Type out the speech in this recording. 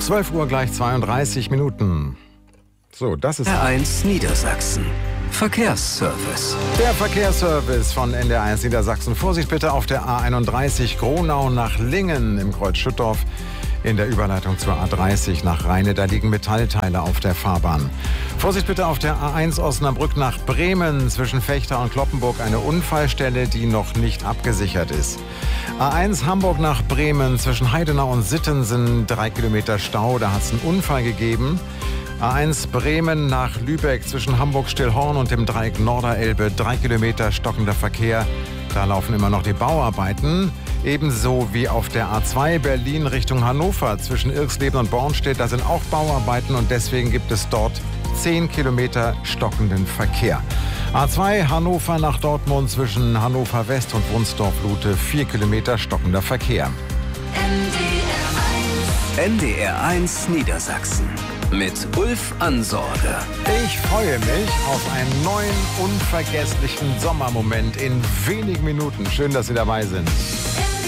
12 Uhr gleich 32 Minuten. So, das ist NDR1 Niedersachsen. Verkehrsservice. der Verkehrsservice von NDR1 Niedersachsen. Vorsicht bitte auf der A31 Gronau nach Lingen im Kreuz Schüttorf. In der Überleitung zur A30 nach Rheine, da liegen Metallteile auf der Fahrbahn. Vorsicht bitte auf der A1 Osnabrück nach Bremen zwischen Vechta und Cloppenburg, eine Unfallstelle, die noch nicht abgesichert ist. A1 Hamburg nach Bremen zwischen Heidenau und Sittensen, 3 Kilometer Stau, da hat es einen Unfall gegeben. A1 Bremen nach Lübeck zwischen Hamburg-Stillhorn und dem Dreieck Norderelbe, 3 Kilometer stockender Verkehr. Da laufen immer noch die Bauarbeiten. Ebenso wie auf der A2 Berlin Richtung Hannover zwischen Irxleben und Bornstedt. Da sind auch Bauarbeiten und deswegen gibt es dort 10 Kilometer stockenden Verkehr. A2 Hannover nach Dortmund zwischen Hannover West und Wunsdorf-Lute, 4 Kilometer stockender Verkehr. NDR1 Niedersachsen mit Ulf Ansorge. Ich freue mich auf einen neuen, unvergesslichen Sommermoment in wenigen Minuten. Schön, dass Sie dabei sind.